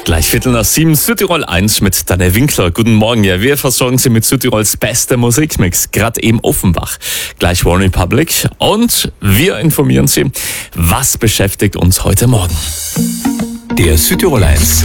Gleich 7:15 Südtirol 1 mit Daniel Winkler. Guten Morgen. Ja, wir versorgen Sie mit Südtirols bester Musikmix, gerade eben Offenbach. Gleich One Republic und wir informieren Sie, was beschäftigt uns heute Morgen. Der Südtirol 1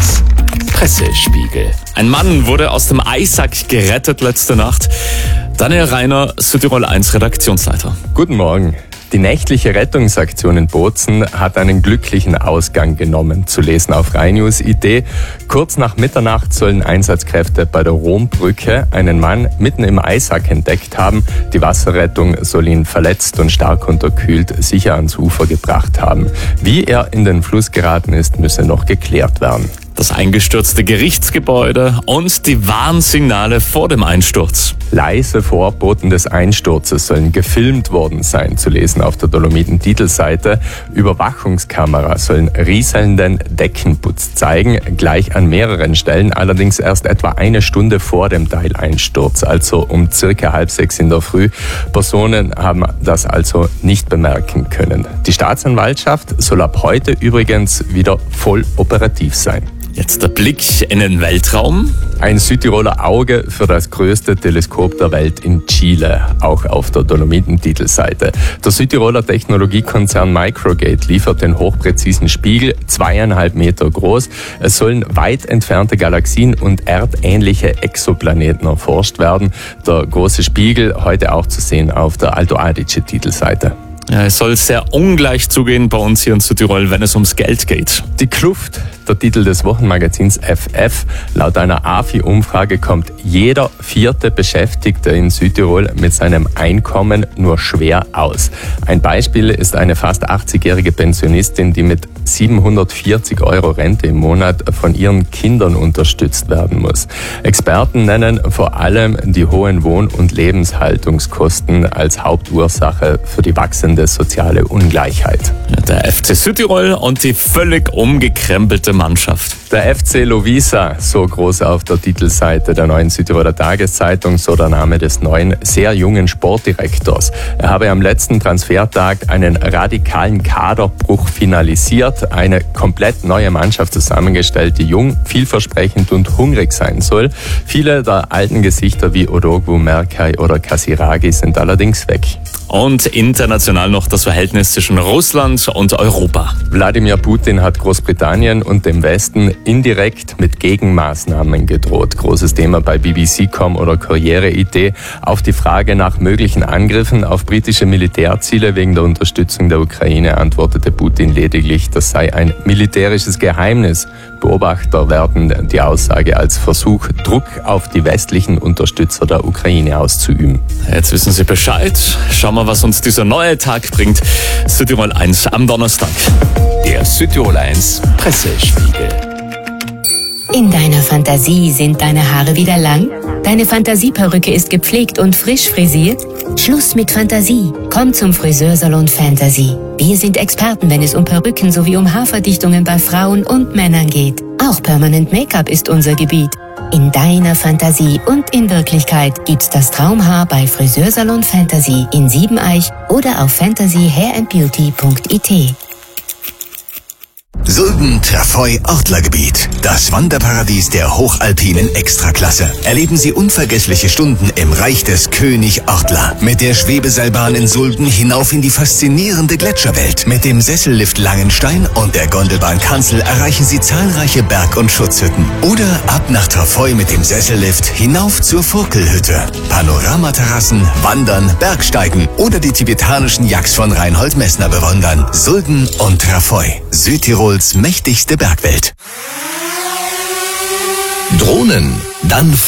Pressespiegel. Ein Mann wurde aus dem Eissack gerettet letzte Nacht. Daniel Reiner, Südtirol 1 Redaktionsleiter. Guten Morgen. Die nächtliche Rettungsaktion in Bozen hat einen glücklichen Ausgang genommen, zu lesen auf rheinews.it. Kurz nach Mitternacht sollen Einsatzkräfte bei der Rombrücke einen Mann mitten im Eissack entdeckt haben. Die Wasserrettung soll ihn verletzt und stark unterkühlt sicher ans Ufer gebracht haben. Wie er in den Fluss geraten ist, müsse noch geklärt werden. Das eingestürzte Gerichtsgebäude und die Warnsignale vor dem Einsturz. Leise Vorboten des Einsturzes sollen gefilmt worden sein, zu lesen auf der Dolomiten-Titelseite. Überwachungskameras sollen rieselnden Deckenputz zeigen, gleich an mehreren Stellen, allerdings erst etwa eine Stunde vor dem Teileinsturz, also um circa 5:30 in der Früh. Personen haben das also nicht bemerken können. Die Staatsanwaltschaft soll ab heute übrigens wieder voll operativ sein. Jetzt der Blick in den Weltraum. Ein Südtiroler Auge für das größte Teleskop der Welt in Chile, auch auf der Dolomiten-Titelseite. Der Südtiroler Technologiekonzern Microgate liefert den hochpräzisen Spiegel, 2,5 Meter groß. Es sollen weit entfernte Galaxien und erdähnliche Exoplaneten erforscht werden. Der große Spiegel heute auch zu sehen auf der Alto Adige-Titelseite. Ja, es soll sehr ungleich zugehen bei uns hier in Südtirol, wenn es ums Geld geht. Die Kluft, der Titel des Wochenmagazins FF. Laut einer AFI-Umfrage kommt jeder 4. Beschäftigte in Südtirol mit seinem Einkommen nur schwer aus. Ein Beispiel ist eine fast 80-jährige Pensionistin, die mit 740 € Rente im Monat von ihren Kindern unterstützt werden muss. Experten nennen vor allem die hohen Wohn- und Lebenshaltungskosten als Hauptursache für die wachsende soziale Ungleichheit. Der FC Südtirol und die völlig umgekrempelte Mannschaft. Der FC Lovisa, so groß auf der Titelseite der neuen Südtiroler Tageszeitung, so der Name des neuen, sehr jungen Sportdirektors. Er habe am letzten Transfertag einen radikalen Kaderbruch finalisiert, eine komplett neue Mannschaft zusammengestellt, die jung, vielversprechend und hungrig sein soll. Viele der alten Gesichter wie Odogwu, Merkai oder Kasiragi sind allerdings weg. Und international noch das Verhältnis zwischen Russland und Europa. Wladimir Putin hat Großbritannien und dem Westen indirekt mit Gegenmaßnahmen gedroht. Großes Thema bei BBC.com oder Corriere.it. Auf die Frage nach möglichen Angriffen auf britische Militärziele wegen der Unterstützung der Ukraine antwortete Putin lediglich, das sei ein militärisches Geheimnis. Beobachter werten die Aussage als Versuch, Druck auf die westlichen Unterstützer der Ukraine auszuüben. Jetzt wissen Sie Bescheid. Schauen wir, was uns dieser neue Tag bringt. Südtirol 1 am Donnerstag. Der Südtirol 1 Pressespiegel. In deiner Fantasie sind deine Haare wieder lang? Deine Fantasieperücke ist gepflegt und frisch frisiert? Schluss mit Fantasie. Komm zum Friseursalon Fantasy. Wir sind Experten, wenn es um Perücken sowie um Haarverdichtungen bei Frauen und Männern geht. Auch Permanent Make-up ist unser Gebiet. In deiner Fantasie und in Wirklichkeit gibt's das Traumhaar bei Friseursalon Fantasy in Siebeneich oder auf fantasyhairandbeauty.it. Sulden Trafoi Ortlergebiet. Das Wanderparadies der hochalpinen Extraklasse. Erleben Sie unvergessliche Stunden im Reich des König Ortler. Mit der Schwebeseilbahn in Sulden hinauf in die faszinierende Gletscherwelt. Mit dem Sessellift Langenstein und der Gondelbahn Kanzel erreichen Sie zahlreiche Berg- und Schutzhütten. Oder ab nach Trafoi mit dem Sessellift hinauf zur Furkelhütte. Panoramaterrassen, Wandern, Bergsteigen oder die tibetanischen Yaks von Reinhold Messner bewundern. Sulden und Trafoi. Südtirols mächtigste Bergwelt. Drohnen, dann